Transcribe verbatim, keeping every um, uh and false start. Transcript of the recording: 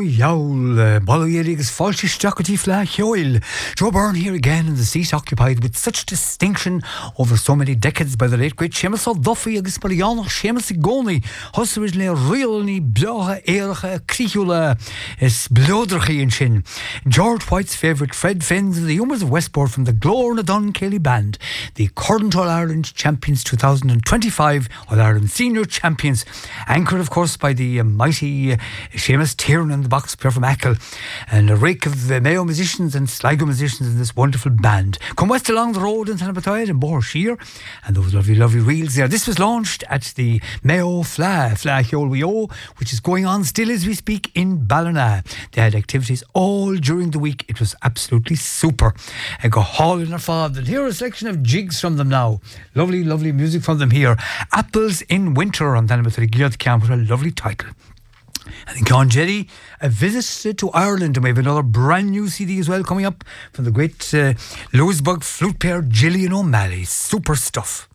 Yowl, Bollyerigs Falchi Stockety Flag Yoil. Joe Byrne here again in the seat occupied with such distinction over so many decades by the late great Seamus O'Duffy agus Mariano Seamus Igoni. Hus originally realny bloge erige krichula is bloderige in shin. George White's favourite Fred Finns and the Humours of Westport from the Glór Dun Kelly Band, the current All Ireland champions two thousand twenty-five All Ireland senior champions, anchored of course by the uh, mighty uh, Seamus Tiernan and the box player from Achill, and a rake of uh, Mayo musicians and Sligo musicians in this wonderful band. Come west along the road in Tanabatide and Bohershear, and those lovely, lovely reels there. This was launched at the Mayo Fla, Fla Hiolwio, which is going on still as we speak in Ballina. They had activities all during the week. It was absolutely super. I go hall in our father. And here are a selection of jigs from them now. Lovely, lovely music from them here. Apples in Winter on Tanabatide Gyod Camp. What a lovely title. And in Con Jerry, a visit to Ireland, and we have another brand new C D as well coming up from the great uh, Louisburg flute player Gillian O'Malley. Super stuff.